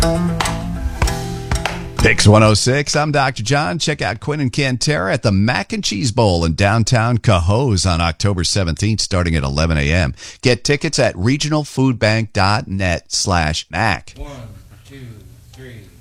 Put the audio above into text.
Pix 106, I'm Dr. John. Check out Quinn and Cantera at the Mac and Cheese Bowl in downtown Cohoes on October 17th, starting at 11 a.m. Get tickets at regionalfoodbank.net/Mac. 1, 2, 3.